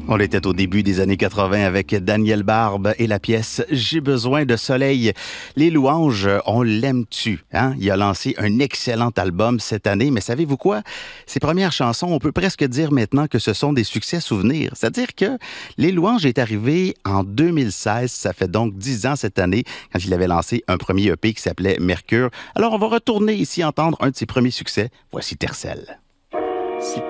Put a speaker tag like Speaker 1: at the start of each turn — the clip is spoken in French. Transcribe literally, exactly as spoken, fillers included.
Speaker 1: On était au début des années quatre-vingt avec Daniel Barbe et la pièce « J'ai besoin de soleil ». Les Louanges, on l'aime-tu? Hein? Il a lancé un excellent album cette année, mais savez-vous quoi? Ses premières chansons, on peut presque dire maintenant que ce sont des succès souvenirs. C'est-à-dire que Les Louanges est arrivé en deux mille seize, ça fait donc dix ans cette année, quand il avait lancé un premier E P qui s'appelait Mercure. Alors on va retourner ici entendre un de ses premiers succès. Voici Tercel.